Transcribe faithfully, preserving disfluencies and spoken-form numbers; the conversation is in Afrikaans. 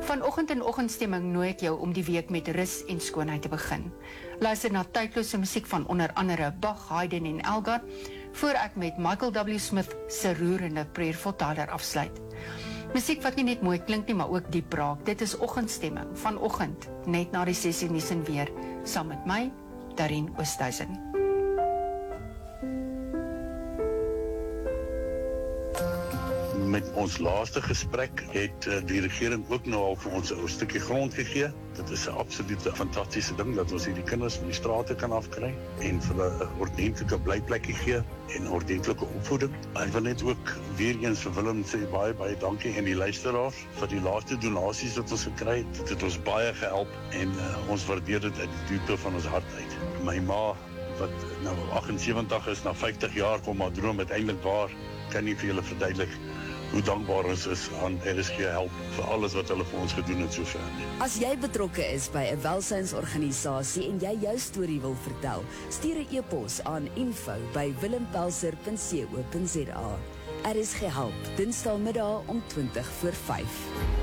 Vanoggend in Oggendstemming nooi ek jou om die week met rus en skoonheid te begin. Luister na tydlose musiek van onder andere Bach, Haydn en Elgar, voor ek met Michael W. Smith se roerende Prayerful Tyler afsluit. Musiek wat nie net mooi klink nie, maar ook diep raak. Dit is Oggendstemming, vanoggend, net na die sessie nuus en weer, saam met my, Darien Oosthuizen. Met ons laaste gesprek het uh, die regering ook nou al vir ons 'n stukkie grond gegee. Dit is 'n absolute fantastiese ding dat ons hierdie kinders van die strate kan afkry en vir hulle 'n ordentlike blyplekkie gee en ordentlike opvoeding. Ek wil net ook weer eens vir Willem sê baie baie dankie en die luisteraars vir die laaste donasies wat ons gekry het. Dit het ons baie gehelp en uh, ons waardeer dit uit die diepte van ons hart uit. My ma wat nou agt en sewentig is, na vyftig jaar kom haar droom uiteindelik waar, kan nie vir julle verduidelik hoe dankbaar ons is aan R S G Help vir alles wat hulle vir ons gedoen het sover. As jy betrokke is by 'n welsynsorganisasie en jy jou storie wil vertel, stuur 'n e-pos aan info by willempelser punt co punt za. R S G Help, Dinsdagmiddag om twintig voor vyf.